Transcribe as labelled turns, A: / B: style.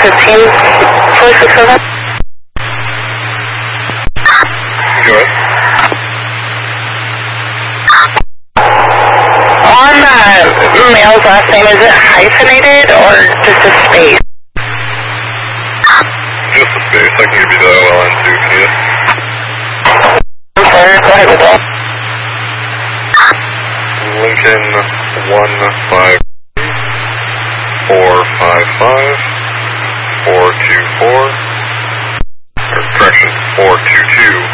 A: 467.
B: Go ahead.
A: On Mail's last name, is it hyphenated or just a space?
B: Just a space. I can give you the OLN too if you need it.
A: I'm sorry, go ahead with that.
B: Lincoln 15455 424, or correction, 422